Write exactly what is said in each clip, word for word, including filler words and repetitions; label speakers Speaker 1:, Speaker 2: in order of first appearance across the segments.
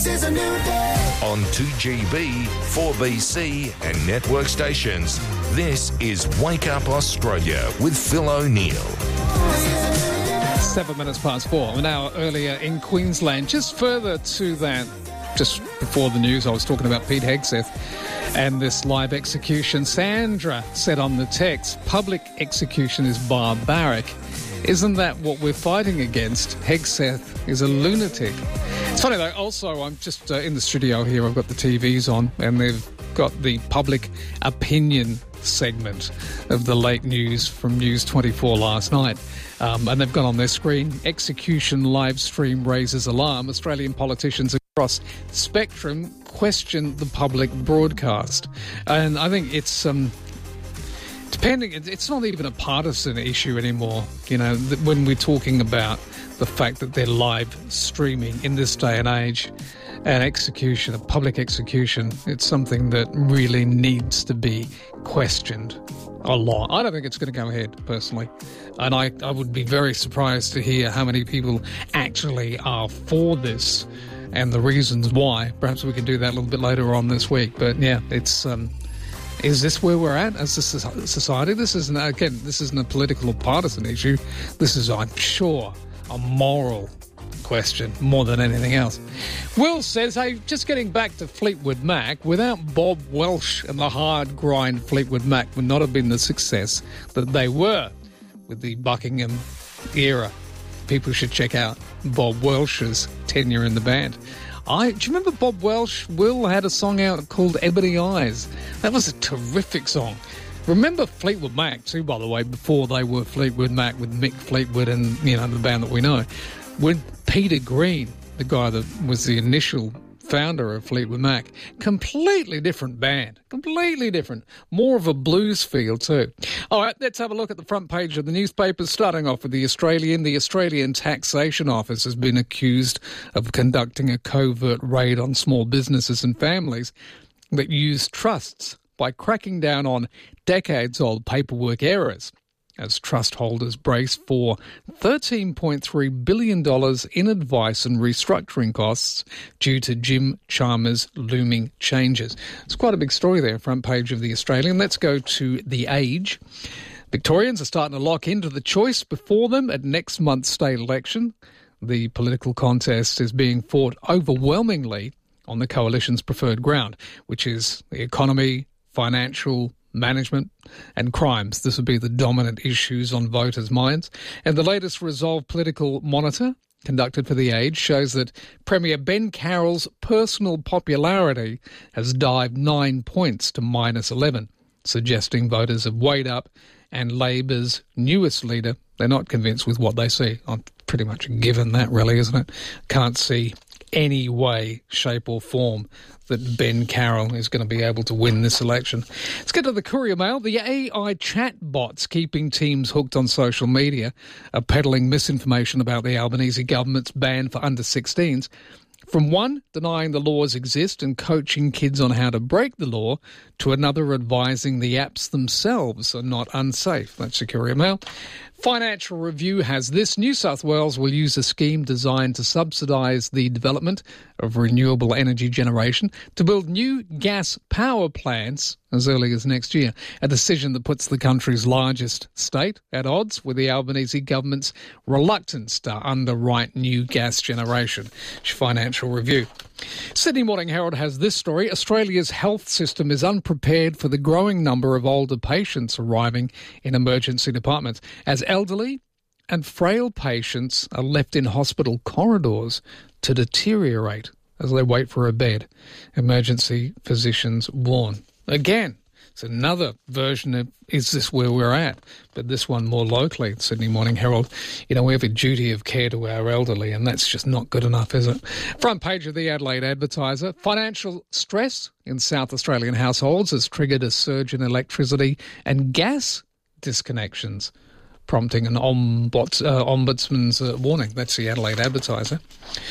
Speaker 1: This is a new day.
Speaker 2: On two G B, four B C and network stations, this is Wake Up Australia with Phil O'Neill.
Speaker 3: Seven minutes past four. An hour earlier in Queensland. Just further to that, just before the news, I was talking about Pete Hegseth and this live execution. Sandra said on the text, public execution is barbaric. Isn't that what we're fighting against? Hegseth is a lunatic. It's funny though, also I'm just uh, in the studio here, I've got the T Vs on and they've got the public opinion segment of the late news from News twenty-four last night. Um, and they've got on their screen, execution live stream raises alarm. Australian politicians across spectrum question the public broadcast. And I think it's... Um, Depending, it's not even a partisan issue anymore, you know, when we're talking about the fact that they're live streaming in this day and age. An execution, a public execution, it's something that really needs to be questioned a lot. I don't think it's going to go ahead, personally. And I, I would be very surprised to hear how many people actually are for this and the reasons why. Perhaps we can do that a little bit later on this week. But, yeah, it's... Um, Is this where we're at as a society? This isn't, again, this isn't a political or partisan issue. This is, I'm sure, a moral question more than anything else. Will says, hey, just getting back to Fleetwood Mac, without Bob Welsh and the hard grind, Fleetwood Mac would not have been the success that they were with the Buckingham era. People should check out Bob Welsh's tenure in the band. I, do you remember Bob Welsh? Will had a song out called Ebony Eyes. That was a terrific song. Remember Fleetwood Mac too, by the way, before they were Fleetwood Mac with Mick Fleetwood and, you know, the band that we know. When Peter Green, the guy that was the initial founder of Fleetwood Mac, completely different band, completely different, more of a blues feel too. All right, let's have a look at the front page of the newspapers, starting off with the Australian. The Australian Taxation Office has been accused of conducting a covert raid on small businesses and families that use trusts by cracking down on decades-old paperwork errors, as trust holders brace for thirteen point three billion dollars in advice and restructuring costs due to Jim Chalmers' looming changes. It's quite a big story there, front page of The Australian. Let's go to The Age. Victorians are starting to lock into the choice before them at next month's state election. The political contest is being fought overwhelmingly on the coalition's preferred ground, which is the economy, financial management and crimes. This would be the dominant issues on voters' minds. And the latest Resolve Political Monitor, conducted for The Age, shows that Premier Ben Carroll's personal popularity has dived nine points to minus eleven, suggesting voters have weighed up and Labor's newest leader, they're not convinced with what they see. I'm pretty much given that, really, isn't it? Can't see any way, shape or form that Ben Carroll is going to be able to win this election. Let's get to the Courier Mail. The A I chat bots keeping teams hooked on social media are peddling misinformation about the Albanese government's ban for under sixteens. From one denying the laws exist and coaching kids on how to break the law, to another advising the apps themselves are not unsafe. That's the Courier Mail. Financial Review has this. New South Wales will use a scheme designed to subsidise the development of renewable energy generation to build new gas power plants as early as next year, a decision that puts the country's largest state at odds with the Albanese government's reluctance to underwrite new gas generation. Financial Review. Sydney Morning Herald has this story. Australia's health system is unprepared for the growing number of older patients arriving in emergency departments, as elderly and frail patients are left in hospital corridors to deteriorate as they wait for a bed. Emergency physicians warn. Again, it's another version of, is this where we're at? But this one more locally, Sydney Morning Herald. You know, we have a duty of care to our elderly, and that's just not good enough, is it? Front page of the Adelaide Advertiser. Financial stress in South Australian households has triggered a surge in electricity and gas disconnections, prompting an ombud, uh, ombudsman's uh, warning. That's the Adelaide Advertiser.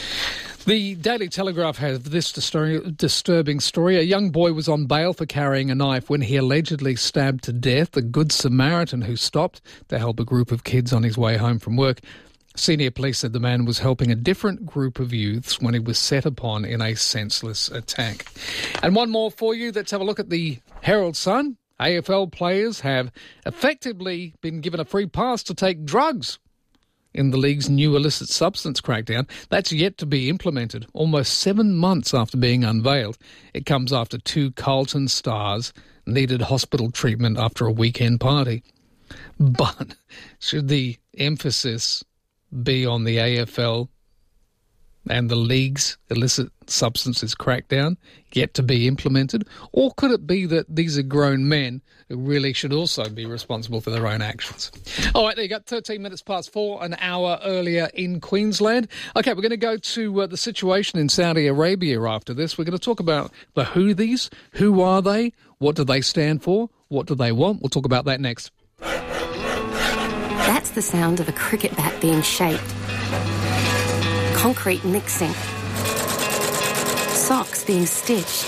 Speaker 3: The Daily Telegraph has this disturbing story. A young boy was on bail for carrying a knife when he allegedly stabbed to death a Good Samaritan who stopped to help a group of kids on his way home from work. Senior police said the man was helping a different group of youths when he was set upon in a senseless attack. And one more for you. Let's have a look at the Herald Sun. A F L players have effectively been given a free pass to take drugs in the league's new illicit substance crackdown. That's yet to be implemented. Almost seven months after being unveiled, it comes after two Carlton stars needed hospital treatment after a weekend party. But should the emphasis be on the A F L and the league's illicit substances crackdown yet to be implemented? Or could it be that these are grown men who really should also be responsible for their own actions? All right, there you go, thirteen minutes past four, an hour earlier in Queensland. OK, we're going to go to uh, the situation in Saudi Arabia after this. We're going to talk about the Houthis. Who are they? What do they stand for? What do they want? We'll talk about that next.
Speaker 1: That's the sound of a cricket bat being shaped. Concrete mixing. Socks being stitched.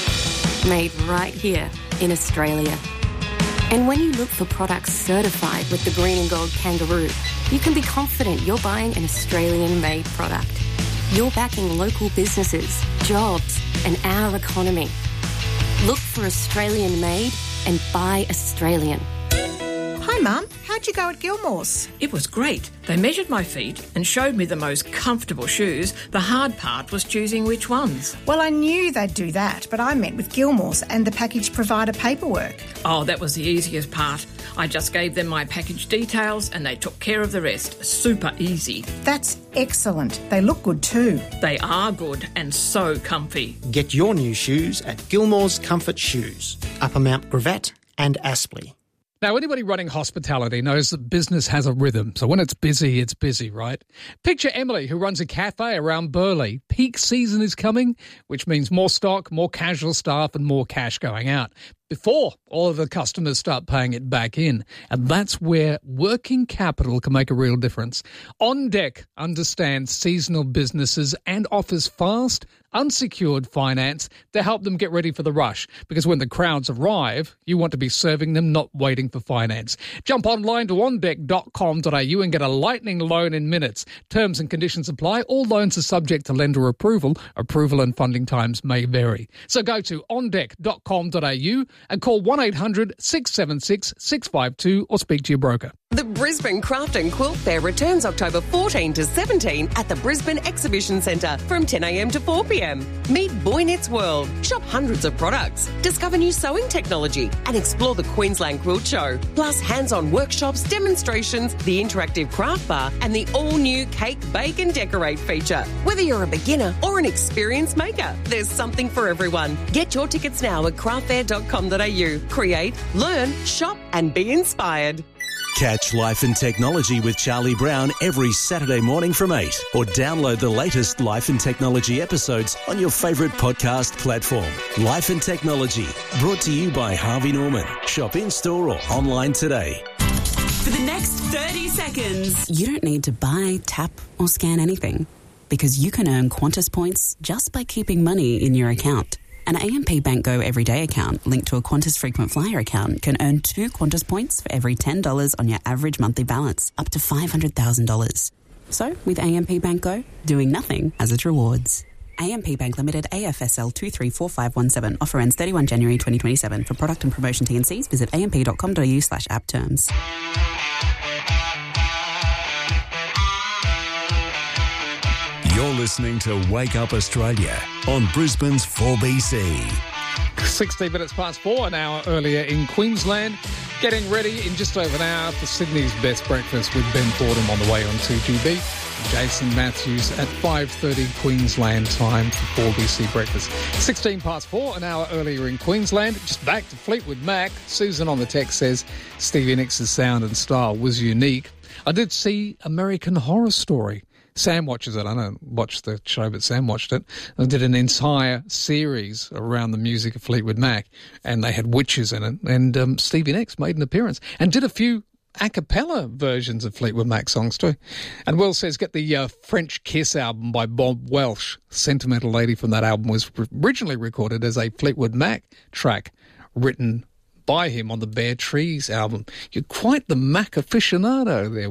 Speaker 1: Made right here in Australia. And when you look for products certified with the green and gold kangaroo, you can be confident you're buying an Australian-made product. You're backing local businesses, jobs, and our economy. Look for Australian-made and buy Australian.
Speaker 4: Hi, Mum. How'd you go at Gilmore's?
Speaker 5: It was great. They measured my feet and showed me the most comfortable shoes. The hard part was choosing which ones.
Speaker 4: Well, I knew they'd do that, but I met with Gilmore's and the package provider paperwork.
Speaker 5: Oh, that was the easiest part. I just gave them my package details and they took care of the rest. Super easy.
Speaker 4: That's excellent. They look good too.
Speaker 5: They are good and so comfy.
Speaker 6: Get your new shoes at Gilmore's Comfort Shoes, Upper Mount Gravatt and Aspley.
Speaker 3: Now, anybody running hospitality knows that business has a rhythm. So when it's busy, it's busy, right? Picture Emily, who runs a cafe around Burleigh. Peak season is coming, which means more stock, more casual staff and more cash going out before all of the customers start paying it back in. And that's where working capital can make a real difference. On Deck understands seasonal businesses and offers fast, unsecured finance to help them get ready for the rush. Because when the crowds arrive, you want to be serving them, not waiting for finance. Jump online to on deck dot com dot a u and get a lightning loan in minutes. Terms and conditions apply. All loans are subject to lender approval. Approval and funding times may vary. So go to on deck dot com dot a u and call one eight hundred six seven six six five two or speak to your broker.
Speaker 7: The Brisbane Craft and Quilt Fair returns October fourteenth to seventeenth at the Brisbane Exhibition Centre from ten a m to four p m. Meet Boy Knits World, shop hundreds of products, discover new sewing technology and explore the Queensland Quilt Show. Plus hands-on workshops, demonstrations, the interactive craft bar and the all-new Cake, Bake and Decorate feature. Whether you're a beginner or an experienced maker, there's something for everyone. Get your tickets now at craft fair dot com dot a u. Create, learn, shop and be inspired.
Speaker 8: Catch Life and Technology with Charlie Brown every Saturday morning from eight, or download the latest Life and Technology episodes on your favourite podcast platform. Life and Technology, brought to you by Harvey Norman. Shop in-store or online today.
Speaker 9: For the next thirty seconds, you don't need to buy, tap or scan anything, because you can earn Qantas points just by keeping money in your account. An A M P Bank Go Everyday account linked to a Qantas Frequent Flyer account can earn two Qantas points for every ten dollars on your average monthly balance, up to five hundred thousand dollars. So, with A M P Bank Go, doing nothing has its rewards. A M P Bank Limited, A F S L two three four five one seven. Offer ends thirty-first of January twenty twenty-seven. For product and promotion T and Cs, visit a m p dot com dot a u slash app terms.
Speaker 2: You're listening to Wake Up Australia on Brisbane's four B C.
Speaker 3: sixteen minutes past four, an hour earlier in Queensland. Getting ready in just over an hour for Sydney's Best Breakfast with Ben Fordham on the way on two G B. Jason Matthews at five thirty Queensland time for four B C Breakfast. sixteen past four, an hour earlier in Queensland. Just back to Fleetwood Mac. Susan on the text says Stevie Nicks' sound and style was unique. I did see American Horror Story. Sam watches it. I don't watch the show, but Sam watched it. They did an entire series around the music of Fleetwood Mac, and they had witches in it. And um, Stevie Nicks made an appearance and did a few a cappella versions of Fleetwood Mac songs too. And Will says, get the uh, French Kiss album by Bob Welsh. Sentimental Lady from that album was originally recorded as a Fleetwood Mac track written by him on the Bare Trees album. You're quite the Mac aficionado there, Will.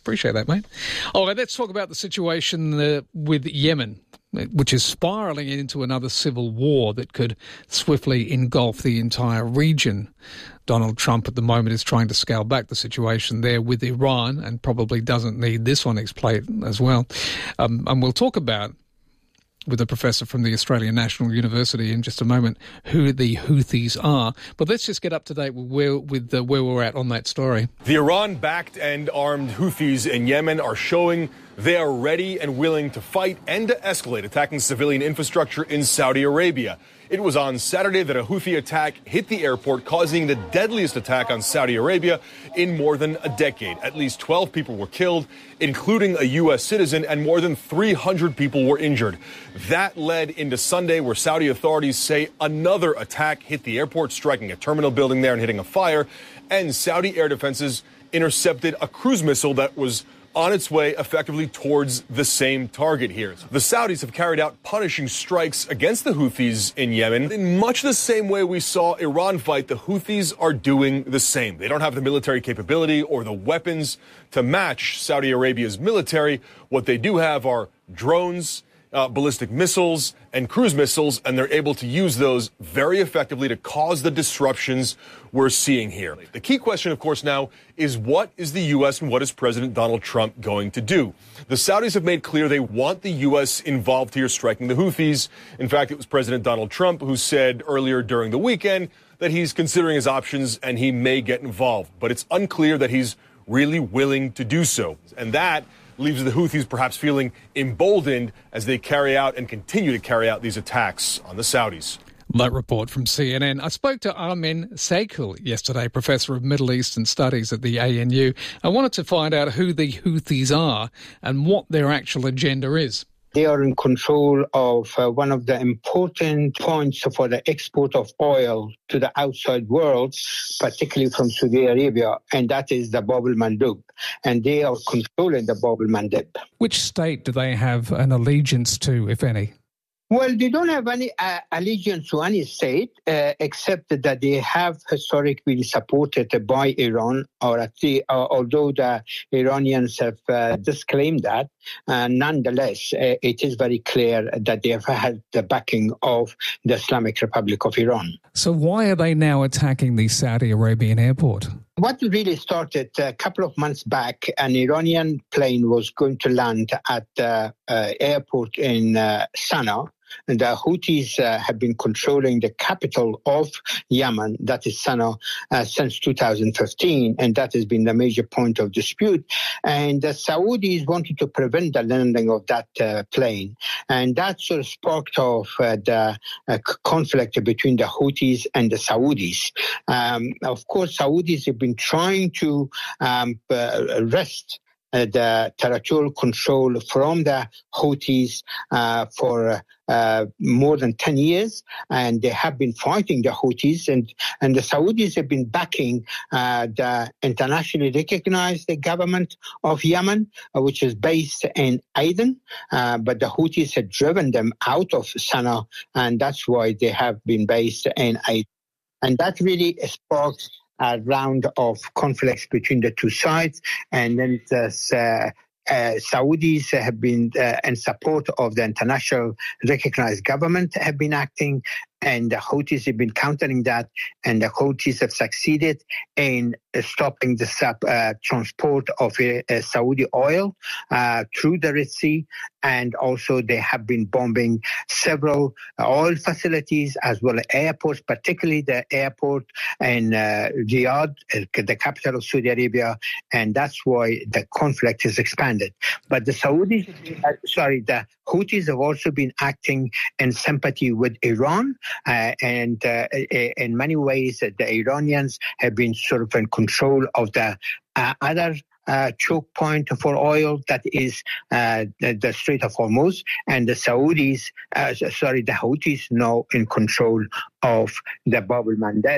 Speaker 3: Appreciate that, mate. All right, let's talk about the situation uh, with Yemen, which is spiralling into another civil war that could swiftly engulf the entire region. Donald Trump at the moment is trying to scale back the situation there with Iran and probably doesn't need this on his plate as well. Um, and we'll talk about, with a professor from the Australian National University in just a moment, who the Houthis are. But let's just get up to date with where, with, uh, where we're at on that story.
Speaker 10: The Iran-backed and armed Houthis in Yemen are showing they are ready and willing to fight and to escalate, attacking civilian infrastructure in Saudi Arabia. It was on Saturday that a Houthi attack hit the airport, causing the deadliest attack on Saudi Arabia in more than a decade. At least twelve people were killed, including a U S citizen, and more than three hundred people were injured. That led into Sunday, where Saudi authorities say another attack hit the airport, striking a terminal building there and hitting a fire. And Saudi air defenses intercepted a cruise missile that was on its way effectively towards the same target here. The Saudis have carried out punishing strikes against the Houthis in Yemen. In much the same way we saw Iran fight, the Houthis are doing the same. They don't have the military capability or the weapons to match Saudi Arabia's military. What they do have are drones, Uh, ballistic missiles and cruise missiles, and they're able to use those very effectively to cause the disruptions we're seeing here. The key question, of course, now is what is the U S and what is President Donald Trump going to do? The Saudis have made clear they want the U S involved here, striking the Houthis. In fact, it was President Donald Trump who said earlier during the weekend that he's considering his options and he may get involved. But it's unclear that he's really willing to do so. And that leaves the Houthis perhaps feeling emboldened as they carry out and continue to carry out these attacks on the Saudis.
Speaker 3: That report from C N N. I spoke to Armin Seikul yesterday, Professor of Middle Eastern Studies at the A N U. I wanted to find out who the Houthis are and what their actual agenda is.
Speaker 11: They are in control of uh, one of the important points for the export of oil to the outside world, particularly from Saudi Arabia, and that is the Bab el-Mandeb. And they are controlling the Bab el-Mandeb.
Speaker 3: Which state do they have an allegiance to, if any?
Speaker 11: Well, they don't have any uh, allegiance to any state, uh, except that they have historically been supported by Iran, or at the, uh, although the Iranians have uh, disclaimed that, uh, nonetheless, uh, it is very clear that they have had the backing of the Islamic Republic of Iran.
Speaker 3: So why are they now attacking the Saudi Arabian airport?
Speaker 11: What really started a couple of months back, an Iranian plane was going to land at the uh, airport in uh, Sana'a. And the Houthis uh, have been controlling the capital of Yemen, that is Sana'a, uh, since two thousand fifteen, and that has been the major point of dispute. And the Saudis wanted to prevent the landing of that uh, plane, and that sort of sparked off uh, the uh, conflict between the Houthis and the Saudis. Um, of course, Saudis have been trying to um, uh, wrest Uh, the territorial control from the Houthis uh, for uh, more than ten years, and they have been fighting the Houthis, and, and the Saudis have been backing uh, the internationally recognized government of Yemen, uh, which is based in Aden, uh, but the Houthis had driven them out of Sana'a, and that's why they have been based in Aden. And that really sparked a round of conflicts between the two sides, and then the uh, uh, Saudis have been uh, in support of the international recognized government have been acting, and the Houthis have been countering that, and the Houthis have succeeded in uh, stopping the sub, uh, transport of uh, uh, Saudi oil uh, through the Red Sea, and also they have been bombing several oil facilities as well as airports, particularly the airport in uh, Riyadh, uh, the capital of Saudi Arabia, and that's why the conflict is expanded. But the Saudis, uh, sorry, the Houthis have also been acting in sympathy with Iran. Uh, and uh, in many ways, uh, the Iranians have been sort of in control of the uh, other uh, choke point for oil, that is uh, the, the Strait of Hormuz. And the Saudis, uh, sorry, the Houthis now in control of the Bab el-Mandeb,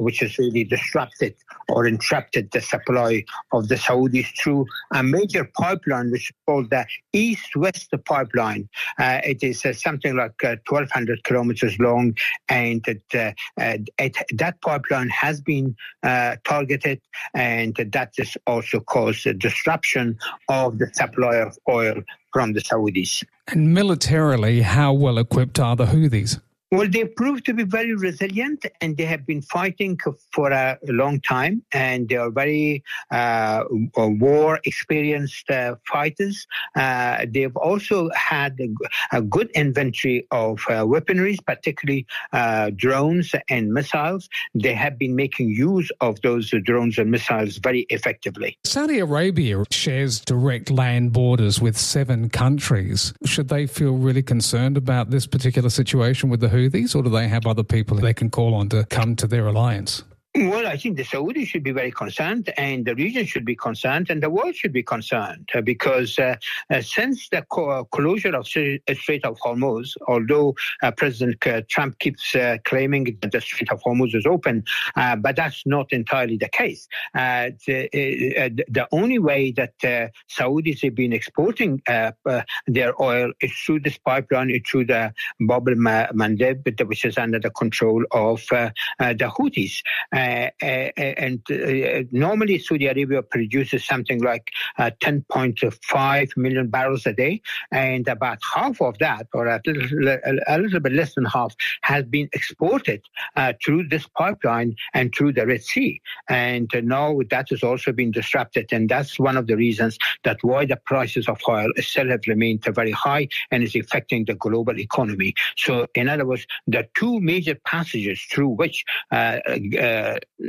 Speaker 11: which has really disrupted or interrupted the supply of the Saudis through a major pipeline, which is called the East-West Pipeline. Uh, it is uh, something like uh, twelve hundred kilometers long, and it, uh, uh, it, that pipeline has been uh, targeted, and that has also caused a disruption of the supply of oil from the Saudis.
Speaker 3: And militarily, how well equipped are the Houthis?
Speaker 11: Well, they proved to be very resilient, and they have been fighting for a long time, and they are very uh, war-experienced uh, fighters. Uh, they've also had a, a good inventory of uh, weaponry, particularly uh, drones and missiles. They have been making use of those drones and missiles very effectively.
Speaker 3: Saudi Arabia shares direct land borders with seven countries. Should they feel really concerned about this particular situation with the Houthis? Or do they have other people they can call on to come to their alliance?
Speaker 11: Well, I think the Saudis should be very concerned, and the region should be concerned, and the world should be concerned, uh, because uh, uh, since the co- closure of Strait of Hormuz, although uh, President uh, Trump keeps uh, claiming that the Strait of Hormuz is open, uh, but that's not entirely the case. Uh, the, uh, the only way that uh, Saudis have been exporting uh, uh, their oil is through this pipeline, through the Bab el-Mandeb, which is under the control of uh, uh, the Houthis. Uh, Uh, uh, and uh, normally Saudi Arabia produces something like uh, ten point five million barrels a day, and about half of that, or a little, a little bit less than half, has been exported uh, through this pipeline and through the Red Sea. And uh, now that has also been disrupted, and that's one of the reasons that why the prices of oil still have remained very high and is affecting the global economy. So, in other words, the two major passages through which uh, uh,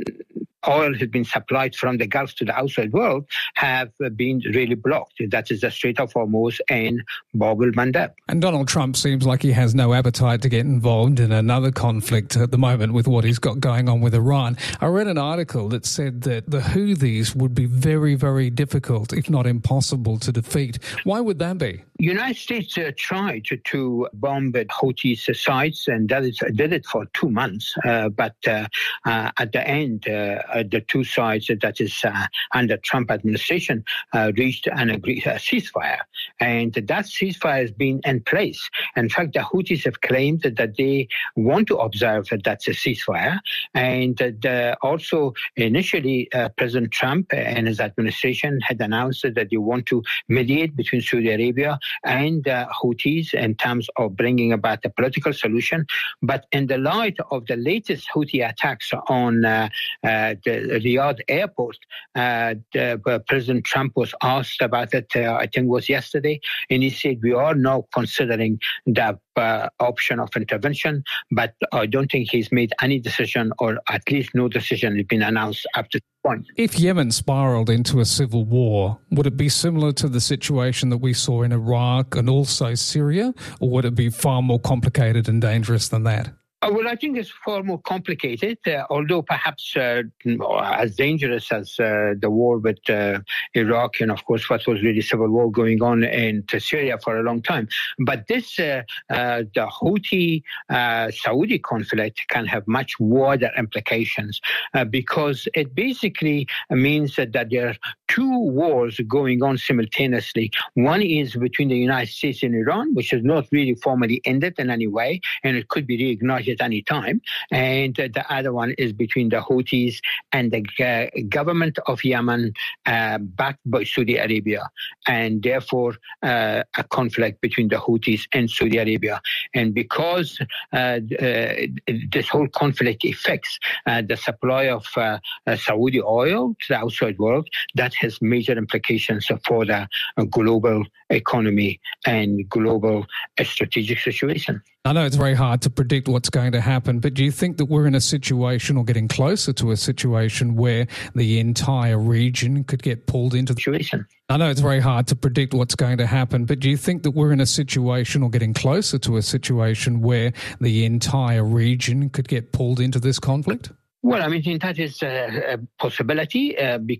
Speaker 11: oil has been supplied from the Gulf to the outside world have been really blocked. That is the Strait of Hormuz and Bab el-Mandeb.
Speaker 3: And Donald Trump seems like he has no appetite to get involved in another conflict at the moment with what he's got going on with Iran. I read an article that said that the Houthis would be very, very difficult, if not impossible, to defeat. Why would that be?
Speaker 11: The United States uh, tried to, to bomb the Houthi sites, and that is, did it for two months. Uh, but uh, uh, at the end, uh, the two sides, that is uh, under Trump administration, uh, reached an agree- a ceasefire. And that ceasefire has been in place. In fact, the Houthis have claimed that they want to observe that that's a ceasefire. And the, also, initially, uh, President Trump and his administration had announced that they want to mediate between Saudi Arabia and uh, Houthis in terms of bringing about a political solution. But in the light of the latest Houthi attacks on uh, uh, the Riyadh airport, uh, the, uh, President Trump was asked about it, uh, I think it was yesterday, and he said, we are now considering the uh, option of intervention, but I don't think he's made any decision, or at least no decision has been announced up to this point.
Speaker 3: If Yemen spiraled into a civil war, would it be similar to the situation that we saw in Iraq and also Syria, or would it be far more complicated and dangerous than that?
Speaker 11: Well, I think it's far more complicated, uh, although perhaps uh, as dangerous as uh, the war with uh, Iraq and, of course, what was really civil war going on in Syria for a long time. But this, uh, uh, the Houthi-Saudi uh, conflict can have much wider implications uh, because it basically means that, that there are two wars going on simultaneously. One is between the United States and Iran, which is not really formally ended in any way, and it could be reignited any time. And uh, the other one is between the Houthis and the uh, government of Yemen, uh, backed by Saudi Arabia, and therefore uh, a conflict between the Houthis and Saudi Arabia. And because uh, uh, this whole conflict affects uh, the supply of uh, uh, Saudi oil to the outside world, that has major implications for the uh, global economy and global uh, strategic situation.
Speaker 3: I know it's very hard to predict what's going to happen, but do you think that we're in a situation or getting closer to a situation where the entire region could get pulled into the
Speaker 11: situation?
Speaker 3: I know it's very hard to predict what's going to happen, but do you think that we're in a situation or getting closer to a situation where the entire region could get pulled into this conflict?
Speaker 11: Well, I mean, that is a possibility uh, because